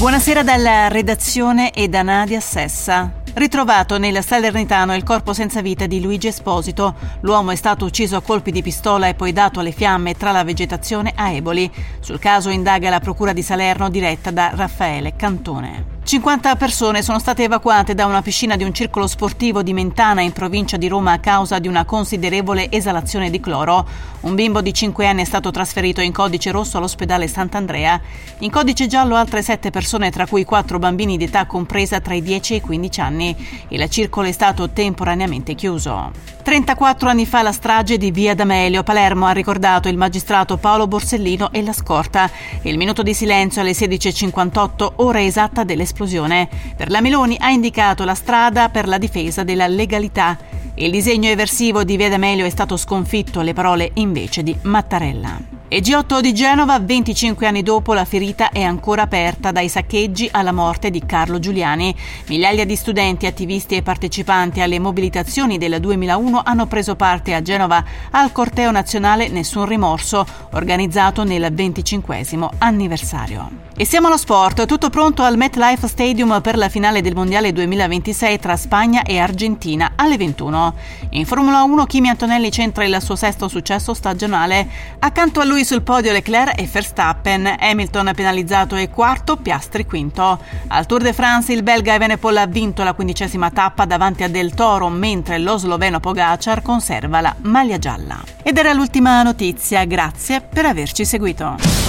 Buonasera dalla redazione e da Nadia Sessa. Ritrovato nel Salernitano il corpo senza vita di Luigi Esposito. L'uomo è stato ucciso a colpi di pistola e poi dato alle fiamme tra la vegetazione a Eboli. Sul caso indaga la procura di Salerno diretta da Raffaele Cantone. 50 persone sono state evacuate da una piscina di un circolo sportivo di Mentana in provincia di Roma a causa di una considerevole esalazione di cloro. Un bimbo di 5 anni è stato trasferito in codice rosso all'ospedale Sant'Andrea. In codice giallo altre 7 persone, tra cui 4 bambini di età compresa tra i 10 e i 15 anni. Il circolo è stato temporaneamente chiuso. 34 anni fa la strage di Via D'Amelio, Palermo, ha ricordato il magistrato Paolo Borsellino e la scorta. Il minuto di silenzio alle 16:58, ora esatta dell'esplosione. Per la Meloni ha indicato la strada per la difesa della legalità. Il disegno eversivo di Via D'Amelio è stato sconfitto, le parole invece di Mattarella. E G8 di Genova, 25 anni dopo, la ferita è ancora aperta dai saccheggi alla morte di Carlo Giuliani. Migliaia di studenti, attivisti e partecipanti alle mobilitazioni del 2001 hanno preso parte a Genova al corteo nazionale Nessun Rimorso, organizzato nel 25° anniversario. E siamo allo sport, tutto pronto al MetLife Stadium per la finale del Mondiale 2026 tra Spagna e Argentina alle 21. In Formula 1 Kimi Antonelli centra il suo 6° successo stagionale. Accanto a lui sul podio Leclerc e Verstappen, Hamilton penalizzato e 4°, Piastri 5°. Al Tour de France il belga Evenepoel ha vinto la 15ª tappa davanti a Del Toro, mentre lo sloveno Pogacar conserva la maglia gialla. Ed era l'ultima notizia, grazie per averci seguito.